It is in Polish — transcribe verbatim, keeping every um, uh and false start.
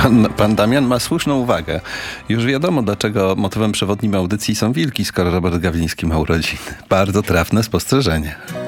Pan, pan Damian ma słuszną uwagę. Już wiadomo, dlaczego motywem przewodnim audycji są wilki, skoro Robert Gawliński ma urodziny. Bardzo trafne spostrzeżenie.